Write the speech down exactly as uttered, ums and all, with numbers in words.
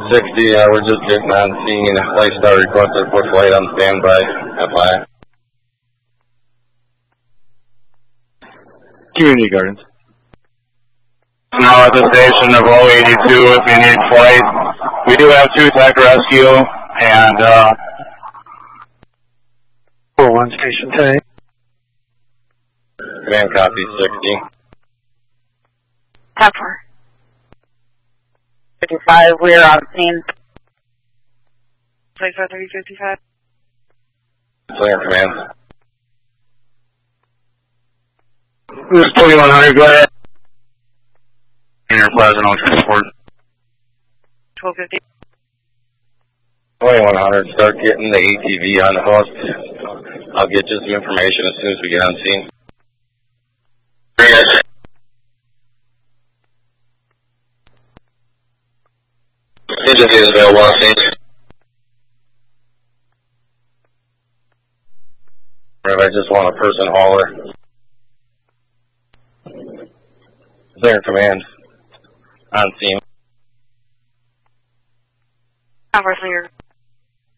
sixty, uh, we're just getting on scene. Lifestar requested push light on standby. F Y I. Community Gardens. Now at the station of O eighty-two if you need flight. We do have two tech rescue and uh four one station ten. Command copy sixty. Tower. fifty-five, we're on scene. Place three fifty-five. Clear command. This is twenty-one hundred, go ahead. Your Pleasant on transport. twelve fifty. twenty-one hundred, start getting the A T V on the hook. I'll get you some information as soon as we get on scene. Agency is available on scene. I just want a person hauler. Clear command. On scene. Tower clear.